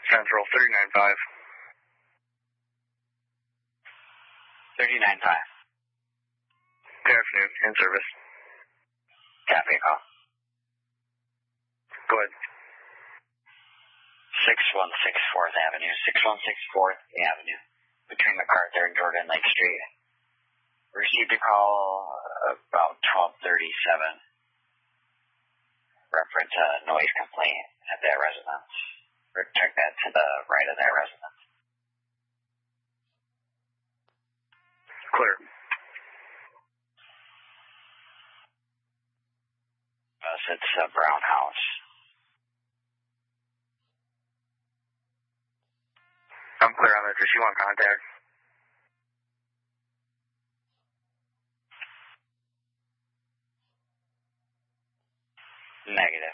Central 39.5. 39.5. Good afternoon. In service. Copy, call. Go ahead. 6164 4th Avenue. 616 4th Avenue. Between MacArthur and Jordan Lake Street. Received a call about 12:37. Reference a noise complaint at that residence. Check that to the right of that residence. Clear. It's a brown house. I'm clear on the address. You want contact? Negative.